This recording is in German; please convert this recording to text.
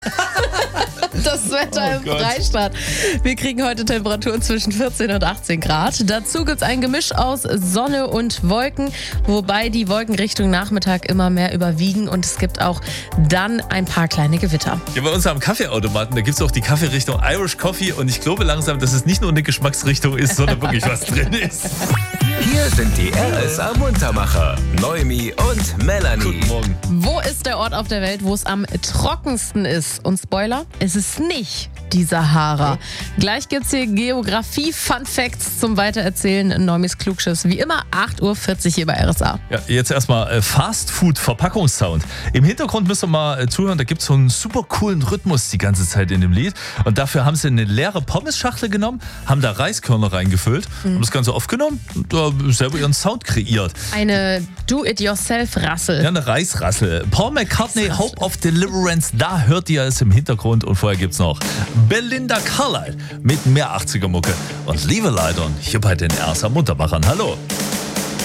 Das Wetter im Freistaat. Wir kriegen heute Temperaturen zwischen 14 und 18 Grad. Dazu gibt es ein Gemisch aus Sonne und Wolken, wobei die Wolken Richtung Nachmittag immer mehr überwiegen und es gibt auch dann ein paar kleine Gewitter. Ja, bei uns am Kaffeeautomaten, da gibt es auch die Kaffeerichtung Irish Coffee und ich glaube langsam, dass es nicht nur eine Geschmacksrichtung ist, sondern wirklich was drin ist. Hier sind die RSA Muntermacher, Noemi und Melanie. Guten Morgen. Wo ist der Ort auf der Welt, wo es am trockensten ist? Und Spoiler, es ist nicht die Sahara. Gleich gibt es hier Geografie-Fun-Facts zum Weitererzählen. Neumis Klugschiss. Wie immer 8.40 Uhr hier bei RSA. Ja, jetzt erstmal Fast-Food-Verpackungssound. Im Hintergrund müssen wir mal zuhören, da gibt es so einen super coolen Rhythmus die ganze Zeit in dem Lied. Und dafür haben sie eine leere Pommesschachtel genommen, haben da Reiskörner reingefüllt, haben das Ganze aufgenommen und selber ihren Sound kreiert. Eine Do-it-yourself-Rassel. Ja, eine Reisrassel. Paul McCartney, Hope of Deliverance, da hört ihr es im Hintergrund. Und vorher gibt's noch Belinda Carlisle mit mehr 80er-Mucke und Lieve Leidon hier bei den RSA Muntermachern. Hallo.